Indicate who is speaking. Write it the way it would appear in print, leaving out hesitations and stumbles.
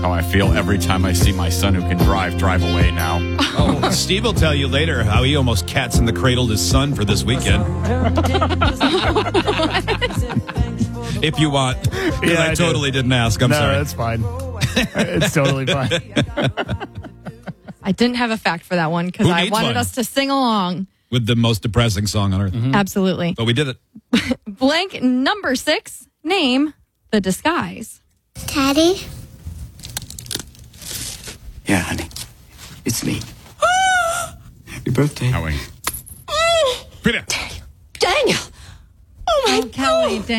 Speaker 1: how I feel every time I see my son who can drive away now.
Speaker 2: Oh, Steve will tell you later how he almost cats in the cradled his son for this weekend. If you want. Because I totally didn't ask. I'm sorry.
Speaker 3: No, that's fine. It's totally fine.
Speaker 4: I didn't have a fact for that one because
Speaker 2: Who
Speaker 4: I
Speaker 2: needs
Speaker 4: wanted
Speaker 2: one?
Speaker 4: us to sing along.
Speaker 2: With the most depressing song on earth.
Speaker 4: Absolutely.
Speaker 2: But we did it.
Speaker 4: Blank number 6. Name the disguise.
Speaker 5: Daddy?
Speaker 6: Yeah, honey. It's me. Happy birthday.
Speaker 1: Howie.
Speaker 2: Peter.
Speaker 5: Daniel! Oh my
Speaker 7: Kelly,